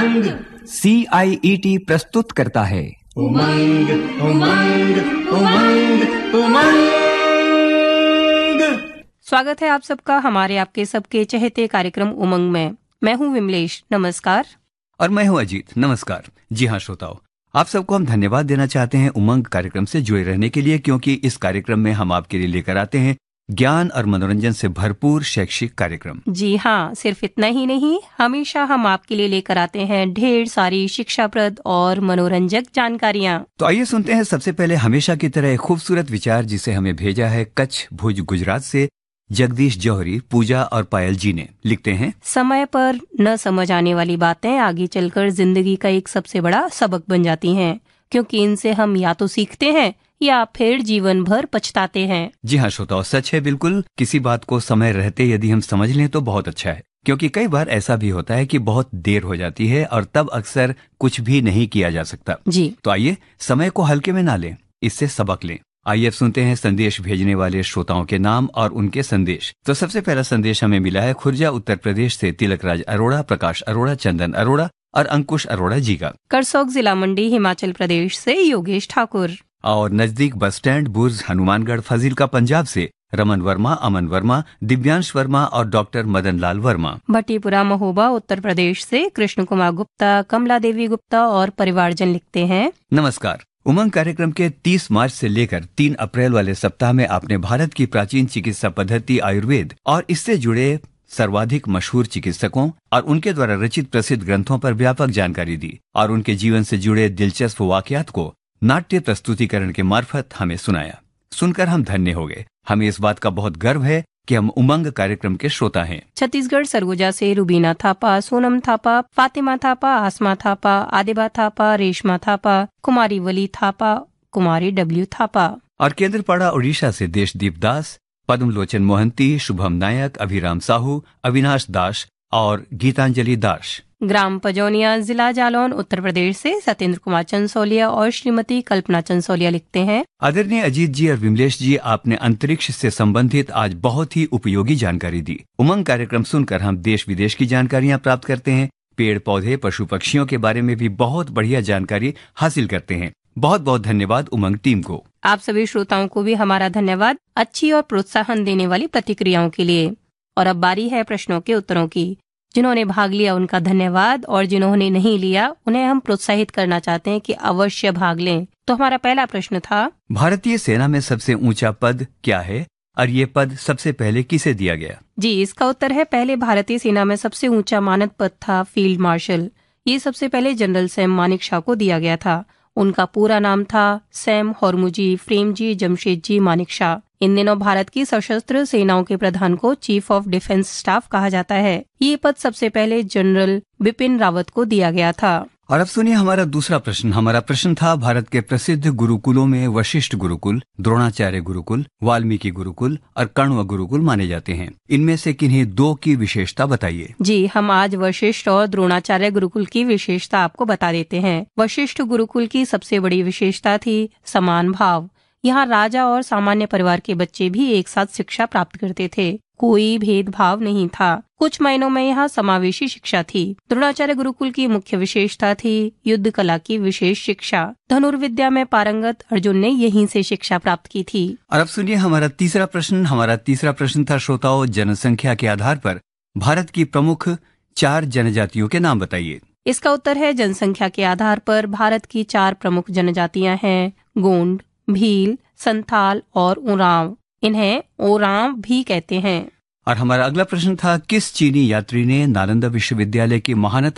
उमंग। CIET प्रस्तुत करता है उमंग उमंग उमंग उमंग। स्वागत है आप सबका हमारे आपके सबके चहेते कार्यक्रम उमंग में। मैं हूं विमलेश, नमस्कार। और मैं हूं अजीत, नमस्कार। जी हाँ श्रोताओ, आप सबको हम धन्यवाद देना चाहते हैं उमंग कार्यक्रम से जुड़े रहने के लिए, क्योंकि इस कार्यक्रम में हम आपके लिए लेकर आते हैं ज्ञान और मनोरंजन से भरपूर शैक्षिक कार्यक्रम। जी हाँ, सिर्फ इतना ही नहीं, हमेशा हम आपके लिए लेकर आते हैं ढेर सारी शिक्षाप्रद और मनोरंजक जानकारियाँ। तो आइए सुनते हैं सबसे पहले हमेशा की तरह एक खूबसूरत विचार जिसे हमें भेजा है कच्छ भुज गुजरात से जगदीश जौहरी, पूजा और पायल जी ने। लिखते हैं, समय पर न समझ आने वाली बातें आगे चलकर जिंदगी का एक सबसे बड़ा सबक बन जाती हैं, क्योंकि इनसे हम या तो सीखते हैं या फिर जीवन भर पछताते हैं। जी हाँ श्रोताओ, सच है बिल्कुल। किसी बात को समय रहते यदि हम समझ लें तो बहुत अच्छा है, क्योंकि कई बार ऐसा भी होता है कि बहुत देर हो जाती है और तब अक्सर कुछ भी नहीं किया जा सकता। जी तो आइए समय को हल्के में ना लें, इससे सबक लें। आइए अब सुनते हैं संदेश भेजने वाले श्रोताओं के नाम और उनके संदेश। तो सबसे पहला संदेश हमें मिला है खुर्जा उत्तर प्रदेश से तिलकराज अरोड़ा, प्रकाश अरोड़ा, चंदन अरोड़ा और अंकुश अरोड़ा जी का। करसोग जिला मंडी हिमाचल प्रदेश से योगेश ठाकुर। और नजदीक बस स्टैंड बुर्ज हनुमानगढ़ फाजिलका पंजाब से रमन वर्मा, अमन वर्मा, दिव्यांश वर्मा और डॉक्टर मदन लाल वर्मा। भट्टीपुरा महोबा उत्तर प्रदेश से कृष्ण कुमार गुप्ता, कमला देवी गुप्ता और परिवारजन लिखते हैं, नमस्कार। उमंग कार्यक्रम के 30 मार्च से लेकर 3 अप्रैल वाले सप्ताह में आपने भारत की प्राचीन चिकित्सा पद्धति आयुर्वेद और इससे जुड़े सर्वाधिक मशहूर चिकित्सकों और उनके द्वारा रचित प्रसिद्ध ग्रंथों पर व्यापक जानकारी दी और उनके जीवन से जुड़े दिलचस्प वाकयात को नाट्य प्रस्तुतिकरण के मार्फत हमें सुनाया। सुनकर हम धन्य हो गए। हमें इस बात का बहुत गर्व है कि हम उमंग कार्यक्रम के श्रोता हैं। छत्तीसगढ़ सरगुजा से रुबीना थापा, सोनम थापा, फातिमा थापा, आसमा थापा, आदिबा थापा, रेशमा थापा, कुमारी वली थापा, कुमारी डब्ल्यू थापा। और केंद्रपाड़ा उड़ीसा से देशदीप दास, पद्मलोचन मोहंती, शुभम नायक, अभिराम साहू, अविनाश दास और गीतांजलि दास। ग्राम पजौनिया, जिला जालौन, उत्तर प्रदेश से सत्येंद्र कुमार चंसोलिया और श्रीमती कल्पना चंसोलिया लिखते हैं, आदरणीय अजीत जी और विमलेश जी, आपने अंतरिक्ष से संबंधित आज बहुत ही उपयोगी जानकारी दी। उमंग कार्यक्रम सुनकर हम देश विदेश की जानकारियाँ प्राप्त करते हैं, पेड़ पौधे, पशु पक्षियों के बारे में भी बहुत बढ़िया जानकारी हासिल करते हैं। बहुत बहुत धन्यवाद उमंग टीम को। आप सभी श्रोताओं को भी हमारा धन्यवाद अच्छी और प्रोत्साहन देने वाली प्रतिक्रियाओं के लिए। और अब बारी है प्रश्नों के उत्तरों की। जिन्होंने भाग लिया उनका धन्यवाद, और जिन्होंने नहीं लिया उन्हें हम प्रोत्साहित करना चाहते हैं कि अवश्य भाग लें। तो हमारा पहला प्रश्न था, भारतीय सेना में सबसे ऊंचा पद क्या है और ये पद सबसे पहले किसे दिया गया? जी, इसका उत्तर है, पहले भारतीय सेना में सबसे ऊंचा मानद पद था फील्ड मार्शल। ये सबसे पहले जनरल सैम मानेकशॉ को दिया गया था। उनका पूरा नाम था सैम हॉर्मुजी फ्रेमजी जमशेदजी मानेकशॉ। इन दिनों भारत की सशस्त्र सेनाओं के प्रधान को चीफ ऑफ डिफेंस स्टाफ कहा जाता है। ये पद सबसे पहले जनरल बिपिन रावत को दिया गया था। और अब सुनिए हमारा दूसरा प्रश्न। हमारा प्रश्न था, भारत के प्रसिद्ध गुरुकुलों में वशिष्ठ गुरुकुल, द्रोणाचार्य गुरुकुल, वाल्मीकि गुरुकुल और कण्व गुरुकुल माने जाते हैं। इनमें से किन्हीं 2 की विशेषता बताइए। जी, हम आज वशिष्ठ और द्रोणाचार्य गुरुकुल की विशेषता आपको बता देते हैं। वशिष्ठ गुरुकुल की सबसे बड़ी विशेषता थी समान भाव। यहाँ राजा और सामान्य परिवार के बच्चे भी एक साथ शिक्षा प्राप्त करते थे, कोई भेदभाव नहीं था। कुछ महीनों में यहाँ समावेशी शिक्षा थी। द्रोणाचार्य गुरुकुल की मुख्य विशेषता थी युद्ध कला की विशेष शिक्षा। धनुर्विद्या में पारंगत अर्जुन ने यहीं से शिक्षा प्राप्त की थी। और अब सुनिए हमारा तीसरा प्रश्न। हमारा तीसरा प्रश्न था, श्रोताओं, जनसंख्या के आधार पर भारत की प्रमुख 4 जनजातियों के नाम बताइए। इसका उत्तर है, जनसंख्या के आधार पर भारत की 4 प्रमुख जनजातियां हैं, गोंड, भील, संथाल और उरांव। इन्हें ओरांव भी कहते हैं। और हमारा अगला प्रश्न था, किस चीनी यात्री ने नालंदा विश्वविद्यालय की महानता